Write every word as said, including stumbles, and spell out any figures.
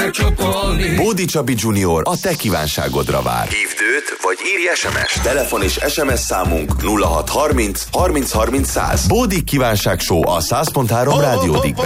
megcsapolni. Bódi Csabi Junior a te kívánságodra vár. Hívd őt, vagy írj es em es. Telefon és es em es számunk nulla hat harminc harminc harminc száz. Bódi kívánság show a száz pont három rádiódikben.